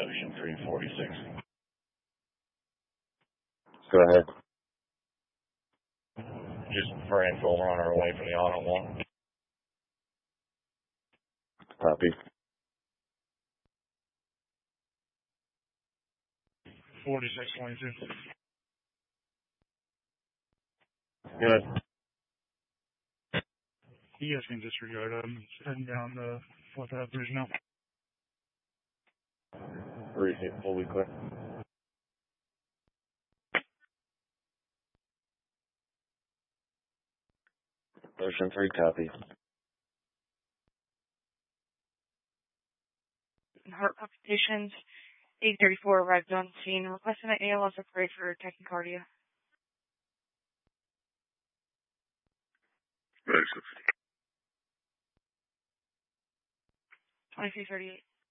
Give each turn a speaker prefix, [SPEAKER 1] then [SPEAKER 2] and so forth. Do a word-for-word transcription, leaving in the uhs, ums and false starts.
[SPEAKER 1] Ocean three forty-six.
[SPEAKER 2] Go ahead.
[SPEAKER 1] Just for info, we're on our way from the auto one.
[SPEAKER 2] Copy.
[SPEAKER 3] forty-six twenty-two.
[SPEAKER 2] Good.
[SPEAKER 3] You guys can disregard it. I'm heading down the Fourth Ave Bridge now.
[SPEAKER 2] Repeat, fully clear. Ocean three, copy.
[SPEAKER 4] Heart palpitations. eight thirty-four arrived on scene, requesting an A L S upgrade for tachycardia. twenty-three thirty-eight.